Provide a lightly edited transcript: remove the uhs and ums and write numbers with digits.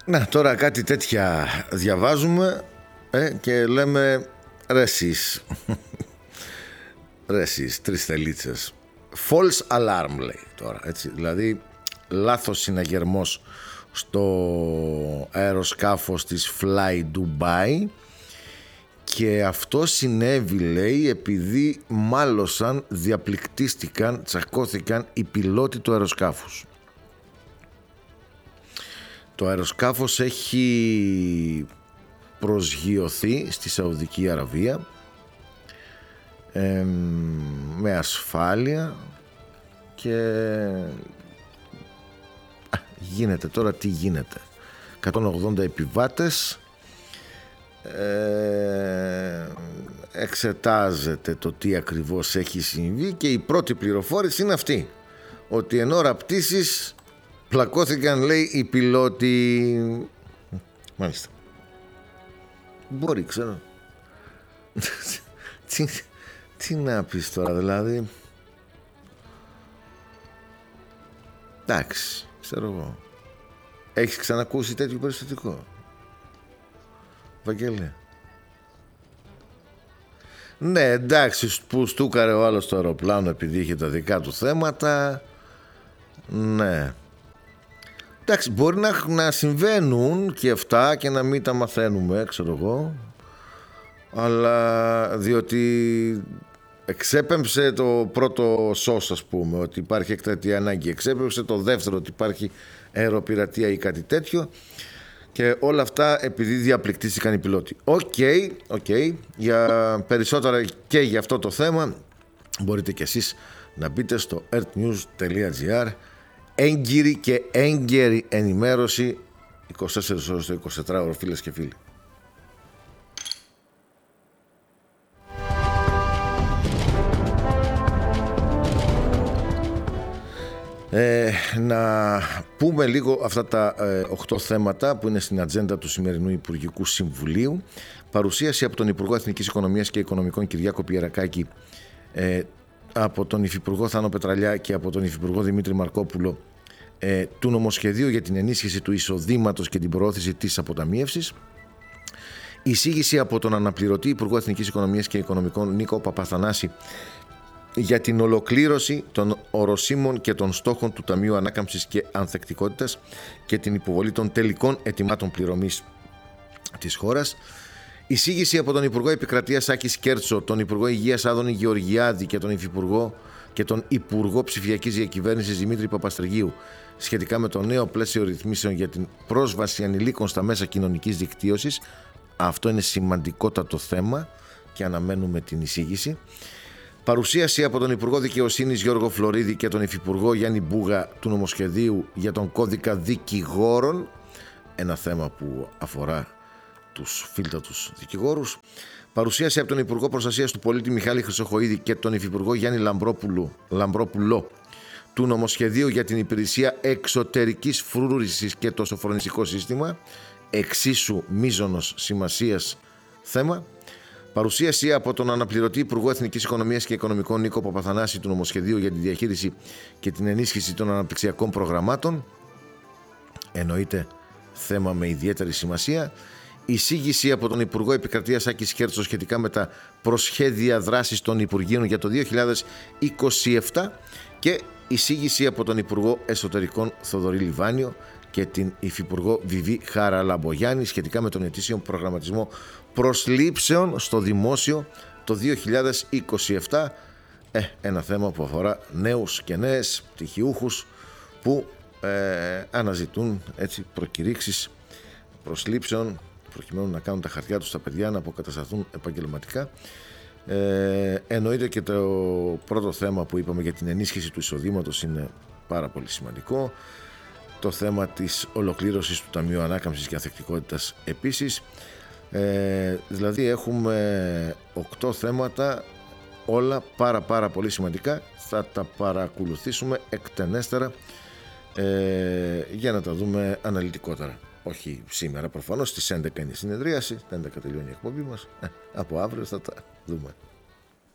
Να, τώρα κάτι τέτοια διαβάζουμε και λέμε ρε εσείς, ρε εσείς, 3 τελίτσες. False alarm λέει τώρα, έτσι, δηλαδή λάθος συναγερμός στο αεροσκάφος της Fly Dubai, και αυτό συνέβη, λέει, επειδή μάλωσαν, διαπληκτίστηκαν, τσακώθηκαν οι πιλότοι του αεροσκάφους. Το αεροσκάφος έχει προσγειωθεί στη Σαουδική Αραβία με ασφάλεια και γίνεται τώρα τι γίνεται. 180 επιβάτες, εξετάζεται το τι ακριβώς έχει συμβεί και η πρώτη πληροφόρηση είναι αυτή, ότι εν ώρα πτήσης πλακώθηκαν, λέει, οι πιλότοι. Μάλιστα. Μπορεί, ξέρω. Τι να πεις τώρα, δηλαδή. Εντάξει, ξέρω εγώ. Έχεις ξανακούσει τέτοιο περιστατικό, Βαγγέλη? Ναι, εντάξει, που στούκαρε ο άλλος στο αεροπλάνο επειδή είχε τα δικά του θέματα. Ναι. Εντάξει, μπορεί να συμβαίνουν και αυτά και να μην τα μαθαίνουμε, ξέρω εγώ. Αλλά διότι εξέπεμψε το πρώτο σως, ας πούμε, ότι υπάρχει εκτακτική ανάγκη. Εξέπεμψε το δεύτερο, ότι υπάρχει αεροπειρατεία ή κάτι τέτοιο. Και όλα αυτά επειδή διαπληκτίστηκαν οι πιλότοι. Οκ. Για περισσότερα και για αυτό το θέμα μπορείτε και εσείς να μπείτε στο earthnews.gr. Έγκυρη και έγκαιρη ενημέρωση 24 ώρες το 24ωρο, φίλες και φίλοι. Να πούμε λίγο αυτά τα 8 θέματα που είναι στην ατζέντα του σημερινού Υπουργικού Συμβουλίου. Παρουσίαση από τον Υπουργό Εθνικής Οικονομίας και Οικονομικών Κυριάκο Πιερακάκη, από τον Υφυπουργό Θάνο Πετραλιά και από τον Υφυπουργό Δημήτρη Μαρκόπουλο, του νομοσχεδίου για την ενίσχυση του εισοδήματος και την προώθηση της αποταμίευσης. Εισήγηση από τον αναπληρωτή Υπουργό Εθνικής Οικονομίας και Οικονομικών Νίκο Παπαθανάση για την ολοκλήρωση των οροσίμων και των στόχων του Ταμείου Ανάκαμψης και Ανθεκτικότητας και την υποβολή των τελικών ετοιμάτων πληρωμής της χώρας. Εισήγηση από τον Υπουργό Επικρατείας Άκη Σκέρτσο, τον Υπουργό Υγείας Άδωνη Γεωργιάδη και τον Υφυπουργό και τον Υπουργό Ψηφιακής Διακυβέρνησης Δημήτρη Παπαστεργίου σχετικά με το νέο πλαίσιο ρυθμίσεων για την πρόσβαση ανηλίκων στα μέσα κοινωνικής δικτύωσης. Αυτό είναι σημαντικότατο θέμα και αναμένουμε την εισήγηση. Παρουσίαση από τον Υπουργό Δικαιοσύνης Γιώργο Φλωρίδη και τον Υφυπουργό Γιάννη Μπούγα του νομοσχεδίου για τον κώδικα δικηγόρων, ένα θέμα που αφορά τους φίλτατους δικηγόρους. Παρουσίαση από τον Υπουργό Προστασίας του Πολίτη Μιχάλη Χρυσοχοΐδη και τον Υφυπουργό Γιάννη Λαμπρόπουλο του νομοσχεδίου για την υπηρεσία εξωτερικής φρούρησης και το σοφρονιστικό σύστημα, εξίσου μείζωνος σημασίας θέμα. Παρουσίαση από τον αναπληρωτή Υπουργό Εθνικής Οικονομίας και Οικονομικών Νίκο Παπαθανάση του νομοσχεδίου για τη διαχείριση και την ενίσχυση των αναπτυξιακών προγραμμάτων. Εννοείται θέμα με ιδιαίτερη σημασία. Εισήγηση από τον Υπουργό Επικρατείας Άκη Σκέρτσο σχετικά με τα προσχέδια δράσης των Υπουργείων για το 2027 και εισήγηση από τον Υπουργό Εσωτερικών Θοδωρή Λιβάνιο και την Υφυπουργό Βιβί Χαραλαμπογιάννη σχετικά με τον ετήσιο προγραμματισμό προσλήψεων στο δημόσιο το 2027. Ένα θέμα που αφορά νέους και νέες πτυχιούχους που αναζητούν έτσι προκηρύξεις προσλήψεων προκειμένου να κάνουν τα χαρτιά τους στα παιδιά, να αποκατασταθούν επαγγελματικά. Εννοείται και το πρώτο θέμα που είπαμε για την ενίσχυση του εισοδήματος είναι πάρα πολύ σημαντικό. Το θέμα της ολοκλήρωσης του Ταμείου Ανάκαμψης και Ανθεκτικότητας επίσης. Δηλαδή έχουμε 8 θέματα, όλα πάρα πολύ σημαντικά. Θα τα παρακολουθήσουμε εκτενέστερα για να τα δούμε αναλυτικότερα. Όχι σήμερα προφανώς, στις 11 είναι η συνεδρίαση, 11 τελειώνει η εκπομπή μας. Από αύριο θα τα δούμε.